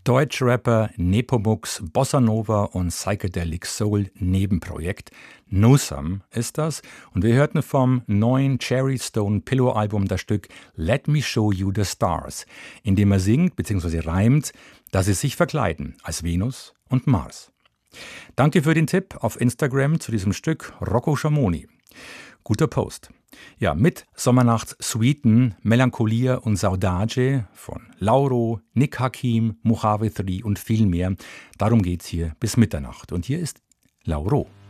Deutschrapper, Nepomuk's Bossa Nova und Psychedelic Soul Nebenprojekt. No Some ist das. Und wir hörten vom neuen Cherry Stone Pillow Album das Stück Let Me Show You the Stars, in dem er singt bzw. reimt, dass sie sich verkleiden als Venus und Mars. Danke für den Tipp auf Instagram zu diesem Stück, Rocco Schamoni. Guter Post. Ja, mit Sommernachts Suiten, Melancholia und Saudade von Lauro, Nick Hakim, Mojave 3 und viel mehr. Darum geht's hier bis Mitternacht. Und hier ist Lauro.